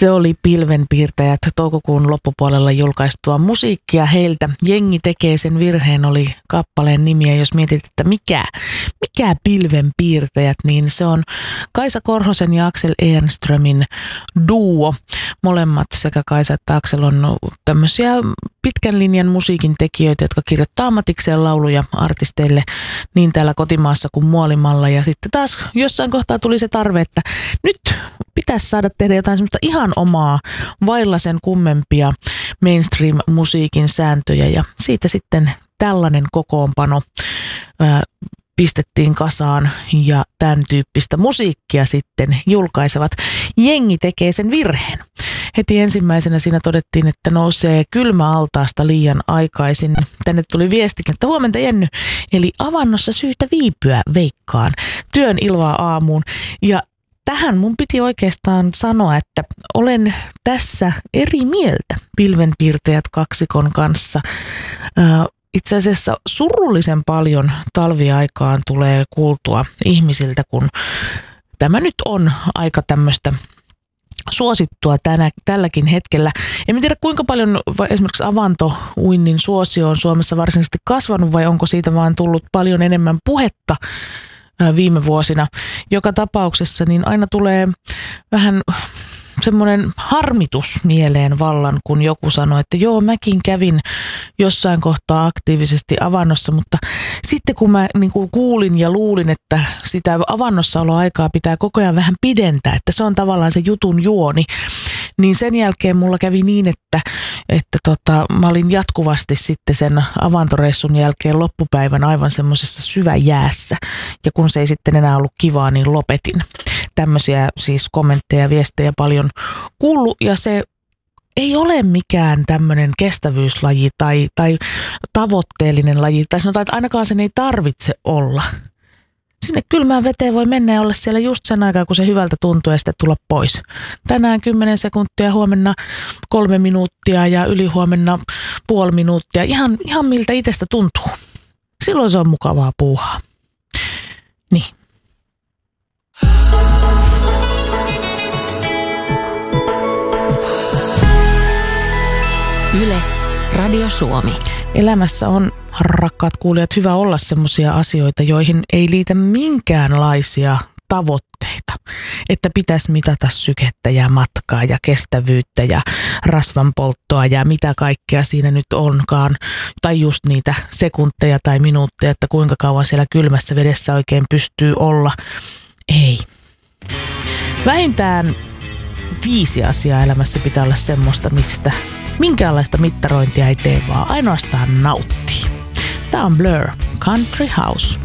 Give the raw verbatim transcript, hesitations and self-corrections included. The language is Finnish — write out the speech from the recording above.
Se oli Pilvenpiirtäjät toukokuun loppupuolella julkaistua musiikkia heiltä. Jengi tekee sen virheen oli kappaleen nimi, ja jos mietit, että mikä, mikä Pilvenpiirtäjät, niin se on Kaisa Korhosen ja Axel Ehrenströmin duo. Molemmat sekä Kaisa että Axel on tämmöisiä pitkän linjan musiikin tekijöitä, jotka kirjoittaa ammatikseen lauluja artisteille niin täällä kotimaassa kuin muualimalla. Ja sitten taas jossain kohtaa tuli se tarve, että nyt pitäisi saada tehdä jotain semmoista ihan omaa, vailla sen kummempia mainstream-musiikin sääntöjä. Ja siitä sitten tällainen kokoonpano ää, pistettiin kasaan ja tämän tyyppistä musiikkia sitten julkaisevat. Jengi tekee sen virheen. Heti ensimmäisenä siinä todettiin, että nousee kylmä altaasta liian aikaisin. Tänne tuli viestikin, että huomenta Jenny, eli avannossa syytä viipyä veikkaan. Työn iloa aamuun. Ja tähän mun piti oikeastaan sanoa, että olen tässä eri mieltä Pilvenpiirtäjät kaksikon kanssa. Itse asiassa surullisen paljon talviaikaan tulee kuultua ihmisiltä, kun tämä nyt on aika tämmöistä suosittua tänä, tälläkin hetkellä. En tiedä kuinka paljon esimerkiksi avantouinnin suosio on Suomessa varsinaisesti kasvanut vai onko siitä vaan tullut paljon enemmän puhetta viime vuosina. Joka tapauksessa niin aina tulee vähän semmoinen harmitus mieleen vallan, kun joku sanoo, että joo, mäkin kävin jossain kohtaa aktiivisesti avannossa, mutta sitten kun mä niin kuin kuulin ja luulin, että sitä avannossaoloaikaa pitää koko ajan vähän pidentää, että se on tavallaan se jutun juoni, niin sen jälkeen mulla kävi niin, että, että tota, mä olin jatkuvasti sitten sen avantoreissun jälkeen loppupäivän aivan semmoisessa syväjäässä, ja kun se ei sitten enää ollut kivaa, niin lopetin. Tämmöisiä siis kommentteja ja viestejä paljon kuullut, ja se ei ole mikään tämmöinen kestävyyslaji tai, tai tavoitteellinen laji, tai sanotaan, että ainakaan sen ei tarvitse olla. Sinne kylmään veteen voi mennä ja olla siellä just sen aikaa, kun se hyvältä tuntuu ja sitten tulla pois. Tänään kymmenen sekuntia, huomenna kolme minuuttia ja ylihuomenna puoli minuuttia. Ihan, ihan miltä itsestä tuntuu. Silloin se on mukavaa puuhaa. Niin. Yle, Radio Suomi. Elämässä on, rakkaat kuulijat, hyvä olla semmoisia asioita, joihin ei liitä minkäänlaisia tavoitteita. Että pitäisi mitata sykettä ja matkaa ja kestävyyttä ja rasvanpolttoa ja mitä kaikkea siinä nyt onkaan. Tai just niitä sekunteja tai minuutteja, että kuinka kauan siellä kylmässä vedessä oikein pystyy olla. Ei. Vähintään viisi asiaa elämässä pitää olla semmoista, mistä minkäänlaista mittarointia ei tee, vaan ainoastaan nauttii. Tämä on Blur, Country House.